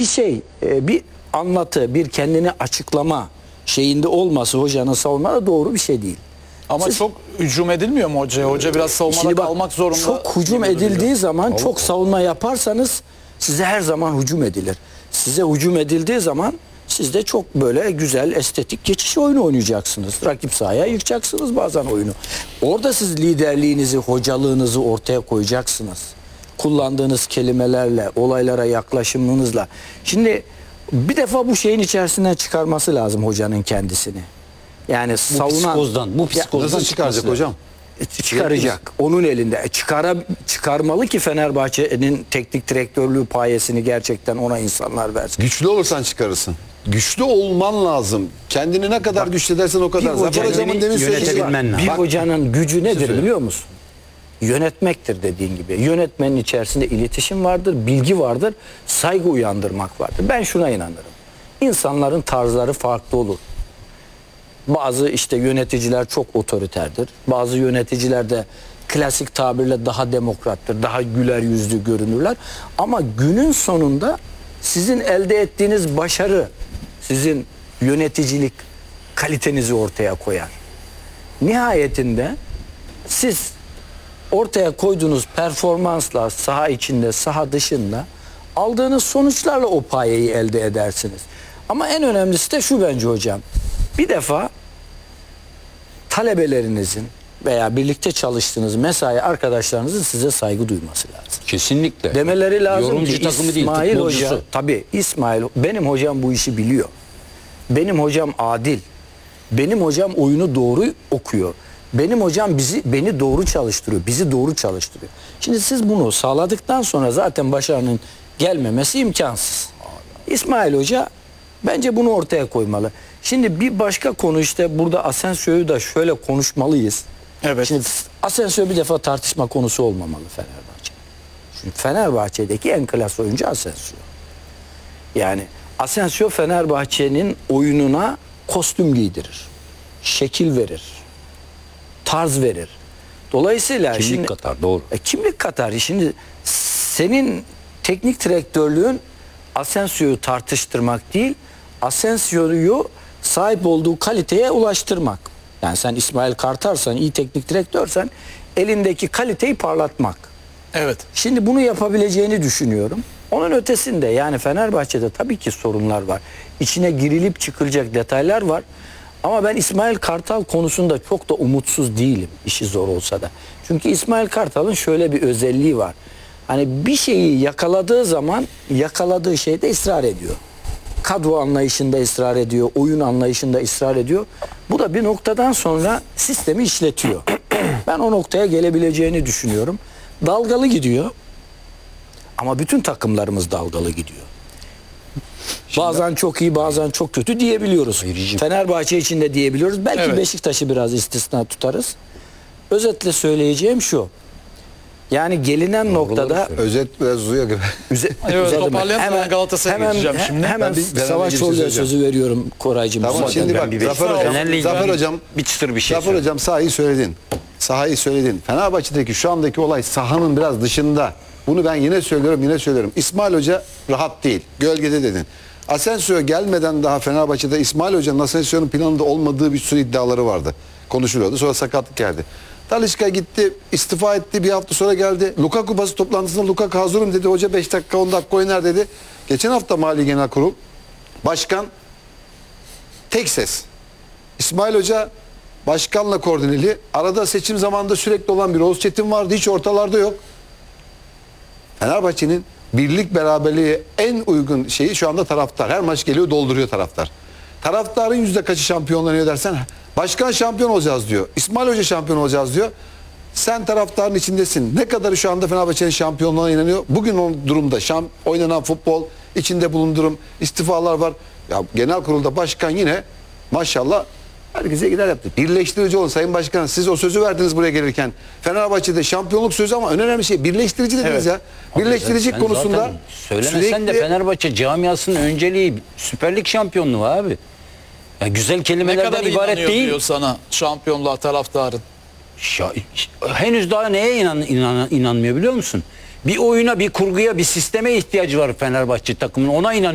bir anlatı, bir kendini açıklama şeyinde olması hocanın savunmada doğru bir şey değil. Ama çok hücum edilmiyor mu hocaya? Hoca biraz savunmada kalmak zorunda. Çok hücum edildiği zaman, çok savunma yaparsanız size her zaman hücum edilir. Size hücum edildiği zaman siz de çok böyle güzel, estetik geçiş oyunu oynayacaksınız. Rakip sahaya yıkacaksınız bazen oyunu. Orada siz liderliğinizi, hocalığınızı ortaya koyacaksınız. Kullandığınız kelimelerle, olaylara yaklaşımınızla. Şimdi bir defa bu şeyin içerisinden çıkarması lazım hocanın kendisini. Yani Bu savunan... psikozdan Nasıl çıkaracak hocam? Çıkaracak. Onun elinde. Çıkarmalı ki Fenerbahçe'nin teknik direktörlüğü payesini gerçekten ona insanlar versin. Güçlü olursan çıkarırsın. Güçlü olman lazım. Kendini ne kadar güçlü edersen o kadar. Zafer hocamın demin söylediği var. Bir hocanın gücü nedir biliyor musun? Yönetmektir dediğin gibi. Yönetmenin içerisinde iletişim vardır, bilgi vardır, saygı uyandırmak vardır. Ben şuna inanırım. İnsanların tarzları farklı olur. Bazı işte yöneticiler çok otoriterdir. Bazı yöneticiler de klasik tabirle daha demokrattır, daha güler yüzlü görünürler. Ama günün sonunda sizin elde ettiğiniz başarı, sizin yöneticilik kalitenizi ortaya koyar. Nihayetinde siz ortaya koyduğunuz performansla saha içinde, saha dışında aldığınız sonuçlarla o payeyi elde edersiniz. Ama en önemlisi de şu bence hocam. Bir defa talebelerinizin veya birlikte çalıştığınız mesai arkadaşlarınızın size saygı duyması lazım. Kesinlikle. Demeleri lazım Yorumcu ki takımı değil, İsmail futbolcusu. Hoca, tabii İsmail, benim hocam bu işi biliyor. Benim hocam adil. Benim hocam oyunu doğru okuyor. Benim hocam beni doğru çalıştırıyor, bizi doğru çalıştırıyor. Şimdi siz bunu sağladıktan sonra zaten başarının gelmemesi imkansız. İsmail Hoca bence bunu ortaya koymalı. Şimdi bir başka konu işte burada Asensio'yu da şöyle konuşmalıyız. Evet. Şimdi Asensio bir defa tartışma konusu olmamalı Fenerbahçe. Çünkü Fenerbahçe'deki en klas oyuncu Asensio. Yani Asensio Fenerbahçe'nin oyununa kostüm giydirir. Şekil verir. Tarz verir. Dolayısıyla Kimlik katar, doğru. Kimlik katar. Şimdi senin teknik direktörlüğün Asensio'yu tartıştırmak değil, Asensio'yu sahip olduğu kaliteye ulaştırmak. Yani sen İsmail Kartal'san, iyi teknik direktörsen elindeki kaliteyi parlatmak. Evet. Şimdi bunu yapabileceğini düşünüyorum. Onun ötesinde yani Fenerbahçe'de tabii ki sorunlar var. İçine girilip çıkılacak detaylar var. Ama ben İsmail Kartal konusunda çok da umutsuz değilim işi zor olsa da. Çünkü İsmail Kartal'ın şöyle bir özelliği var. Hani bir şeyi yakaladığı zaman yakaladığı şeyde ısrar ediyor. Kadro anlayışında ısrar ediyor, oyun anlayışında ısrar ediyor. Bu da bir noktadan sonra sistemi işletiyor. Ben o noktaya gelebileceğini düşünüyorum. Dalgalı gidiyor. Ama bütün takımlarımız dalgalı gidiyor. Bazen çok iyi, bazen çok kötü diyebiliyoruz. Fenerbahçe için de diyebiliyoruz. Belki Evet. Beşiktaş'ı biraz istisna tutarız. Özetle söyleyeceğim şu. Yani gelinen noktada Özet biraz uzuyor gibi. Evet, uzadı mı? toparlayalım. Ben Galatasaray'a geçeceğim şimdi. Hemen Ben Savaş bir Çorlu'ya söyleyeceğim. sözü veriyorum Koraycığım. Tamam Müsaade. şimdi Ben bir bak Zafer hocam bir çıtır bir şey Zafer hocam sahayı söyledin. Sahayı söyledin. Fenerbahçe'deki şu andaki olay sahanın biraz dışında. Bunu ben yine söylüyorum. İsmail Hoca rahat değil. Gölgede dedin. Asensio gelmeden daha Fenerbahçe'de İsmail Hoca'nın Asensio'nun planında olmadığı bir sürü iddiaları vardı. Konuşuluyordu. Sonra sakatlık geldi. Talisca gitti, istifa etti. Bir hafta sonra geldi. Lukaku basın toplantısında Lukaku hazırım dedi. Hoca 5 dakika 10 dakika oynar dedi. Geçen hafta Mali Genel Kurul Başkan tek ses. İsmail Hoca başkanla koordineli. Arada seçim zamanında sürekli olan bir Oğuz Çetin vardı. Hiç ortalarda yok. Fenerbahçe'nin birlik beraberliğe en uygun şeyi şu anda taraftar. Her maç geliyor dolduruyor taraftar. Taraftarın yüzde kaçı şampiyonlanıyor dersen başkan şampiyon olacağız diyor. İsmail Hoca şampiyon olacağız diyor. Sen taraftarın içindesin. Ne kadarı şu anda Fenerbahçe'nin şampiyonluğuna inanıyor? Bugün o durumda oynanan futbol, içinde bulundurum, istifalar var. Ya genel kurulda başkan yine maşallah herkese gider yaptı. Birleştirici olun Sayın Başkan. Siz o sözü verdiniz buraya gelirken. Fenerbahçe'de şampiyonluk sözü ama en önemli şey birleştirici dediniz ya. Birleştirici Sen konusunda zaten söylemesen de Fenerbahçe camiasının önceliği Süper Lig şampiyonluğu abi. Ya güzel Ne kelimelerden kadar ibaret inanıyor değil. diyor sana şampiyonluğa taraftarın? Henüz daha neye inanmıyor biliyor musun? Bir oyuna, bir kurguya, bir sisteme ihtiyacı var Fenerbahçe takımının. Ona inanıyor.